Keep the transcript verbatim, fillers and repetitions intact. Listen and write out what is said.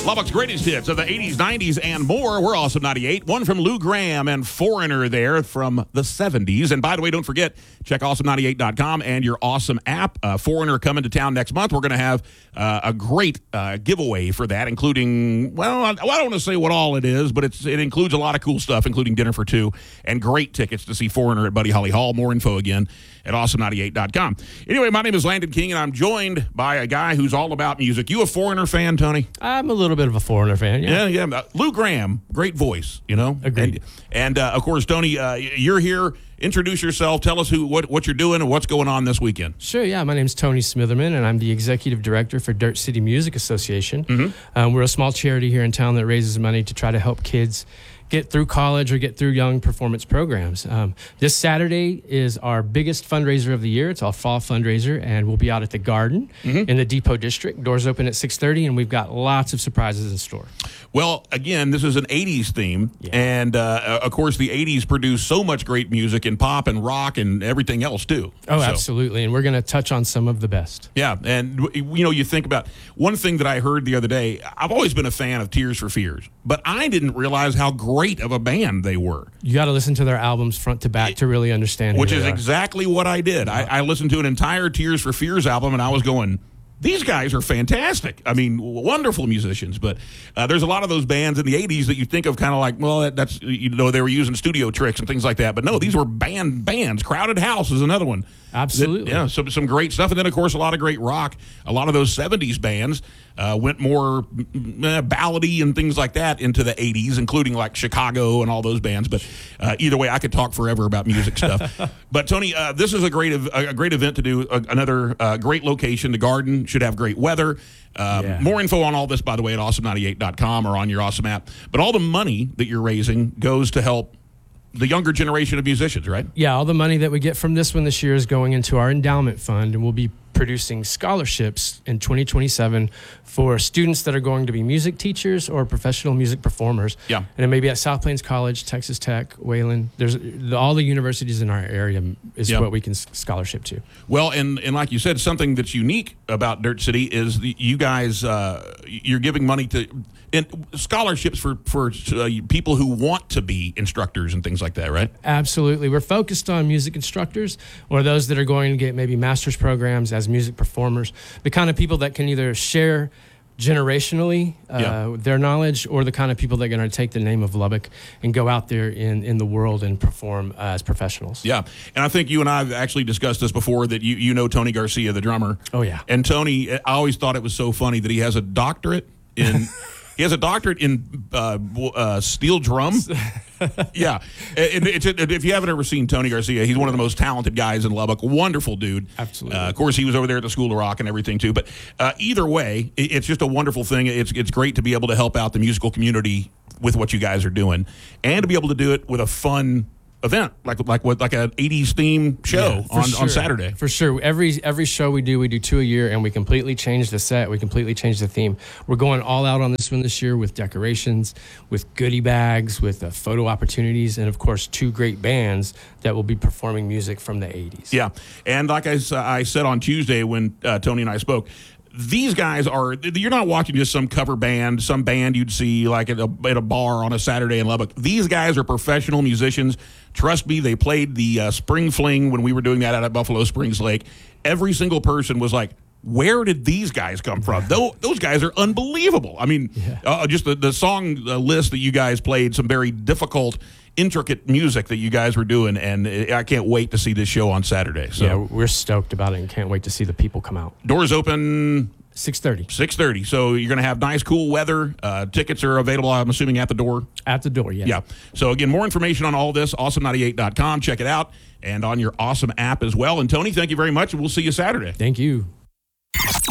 Lubbock's greatest hits of the eighties, nineties, and more. We're Awesome ninety-eight. One from Lou Gramm and Foreigner there from the seventies. And by the way, don't forget, check awesome ninety-eight dot com and your Awesome app. Uh, Foreigner coming to town next month. We're going to have uh, a great uh, giveaway for that, including, well, I, I don't want to say what all it is, but it's, it includes a lot of cool stuff, including dinner for two and great tickets to see Foreigner at Buddy Holly Hall. More info again at awesome ninety-eight dot com. Anyway, my name is Landon King, and I'm joined by a guy who's all about music. You a Foreigner fan, Tony? I'm a little bit of a Foreigner fan, yeah. Yeah, yeah. Uh, Lou Gramm, great voice, you know? Agreed. And, and uh, of course, Tony, uh, you're here. Introduce yourself. Tell us who, what, what you're doing and what's going on this weekend. Sure, yeah. My name's Tony Smitherman, and I'm the Executive Director for Dirt City Music Association. Mm-hmm. Um, we're a small charity here in town that raises money to try to help kids get through college or get through young performance programs. Um, this Saturday is our biggest fundraiser of the year. It's our fall fundraiser, and we'll be out at the Garden mm-hmm. in the Depot District. Doors open at six thirty, and we've got lots of surprises in store. Well, again, this is an eighties theme, yeah. and uh, of course, the eighties produced so much great music in pop and rock and everything else, too. Oh, so. Absolutely, and we're going to touch on some of the best. Yeah, and, you know, you think about one thing that I heard the other day. I've always been a fan of Tears for Fears, but I didn't realize how great of a band they were. You got to listen to their albums front to back to really understand Which who is they are. exactly what I did. Yeah. I, I listened to an entire Tears for Fears album, and I was going, these guys are fantastic. I mean, wonderful musicians. But uh, there's a lot of those bands in the eighties that you think of kind of like, well, that, that's, you know, they were using studio tricks and things like that. But no, these were band bands. Crowded House is another one. Absolutely. That, yeah, some, some great stuff. And then, of course, a lot of great rock. A lot of those seventies bands uh, went more uh, ballady and things like that into the eighties, including like Chicago and all those bands. But uh, either way, I could talk forever about music stuff. But, Tony, uh, this is a great, a great event to do. Uh, another uh, great location. The Garden should have great weather. Um, yeah. More info on all this, by the way, at awesome ninety-eight dot com or on your Awesome app. But all the money that you're raising goes to help the younger generation of musicians, right? Yeah, all the money that we get from this one this year is going into our endowment fund, and we'll be producing scholarships in twenty twenty-seven for students that are going to be music teachers or professional music performers. Yeah. And it may be at South Plains College, Texas Tech, Wayland. There's the, all the universities in our area is yeah. what we can scholarship to. Well, and, and like you said, something that's unique about Dirt City is the, you guys, uh, you're giving money to and scholarships for, for uh, people who want to be instructors and things like that, right? Absolutely. We're focused on music instructors or those that are going to get maybe master's programs as music performers, the kind of people that can either share generationally uh, yeah. their knowledge, or the kind of people that are going to take the name of Lubbock and go out there in, in the world and perform uh, as professionals. Yeah, and I think you and I have actually discussed this before, that you, you know Tony Garcia, the drummer. Oh, yeah. And Tony, I always thought it was so funny that he has a doctorate in... He has a doctorate in uh, uh, steel drum. Yeah. And it's, if you haven't ever seen Tony Garcia, he's one of the most talented guys in Lubbock. Wonderful dude. Absolutely. Uh, of course, he was over there at the School of Rock and everything, too. But uh, either way, it's just a wonderful thing. It's, it's great to be able to help out the musical community with what you guys are doing, and to be able to do it with a fun event, like like what like an eighties theme show yeah, on, sure. on Saturday. For sure. Every every show we do, we do two a year, and we completely change the set. We completely change the theme. We're going all out on this one this year with decorations, with goodie bags, with uh, photo opportunities, and of course, two great bands that will be performing music from the eighties. Yeah, and like I, I said on Tuesday when uh, Tony and I spoke, these guys are, you're not watching just some cover band, some band you'd see like at a, at a bar on a Saturday in Lubbock. These guys are professional musicians. Trust me, they played the uh, Spring Fling when we were doing that out at Buffalo Springs Lake. Every single person was like, where did these guys come from? Those, those guys are unbelievable. I mean, yeah. uh, just the, the song list that you guys played, some very difficult, intricate music that you guys were doing, and I can't wait to see this show on Saturday. So yeah, we're stoked about it and can't wait to see the people come out. Doors open six thirty. six thirty. So you're going to have nice, cool weather. Uh, tickets are available, I'm assuming, at the door. At the door, yeah. Yeah. So again, more information on all this, awesome ninety-eight dot com. Check it out, and on your Awesome app as well. And Tony, thank you very much, and we'll see you Saturday. Thank you.